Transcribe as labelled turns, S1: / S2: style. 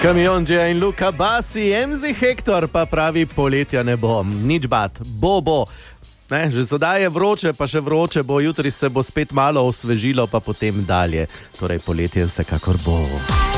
S1: Kamionđija in Luka Basi, MC Hektor pa pravi, poletja ne bo, nič bat, bo. Ne, že sedaj je vroče, pa še vroče bo, jutri se bo spet malo osvežilo, pa potem dalje. Torej poletje vsekakor bo.